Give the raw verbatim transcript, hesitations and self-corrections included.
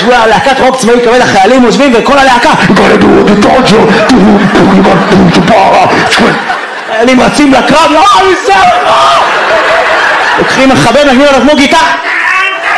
להקת רוק צבאי כבד, החיילים יושבים וכל הלהקה חיילים רצים לקרב, לא, ניסה, לוקחים מחבל, נגנים עליו כמו גיטה